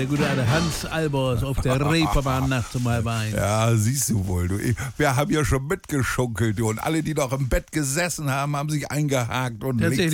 gute alte Hans Albers auf der Reeperbahn nachts um 1:30. Ja, siehst du wohl. Du. Wir haben ja schon mitgeschunkelt. Du. Und alle, die noch im Bett gesessen haben, haben sich eingehakt und Tatsächlich.